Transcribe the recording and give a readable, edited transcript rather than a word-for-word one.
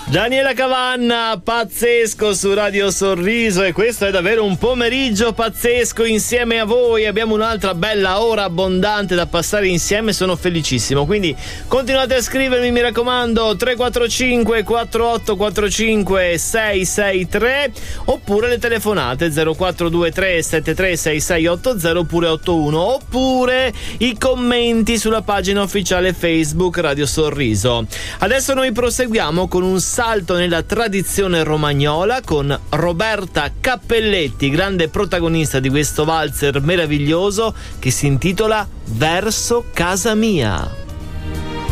Daniela Cavanna, pazzesco su Radio Sorriso, e questo è davvero un pomeriggio pazzesco insieme a voi. Abbiamo un'altra bella ora abbondante da passare insieme, sono felicissimo, quindi continuate a scrivermi, mi raccomando, 345 4845 663 oppure le telefonate 0423 736680 oppure 81, oppure i commenti sulla pagina ufficiale Facebook Radio Sorriso. Adesso noi proseguiamo con un salto nella tradizione romagnola con Roberta Cappelletti, grande protagonista di questo valzer meraviglioso che si intitola Verso casa mia.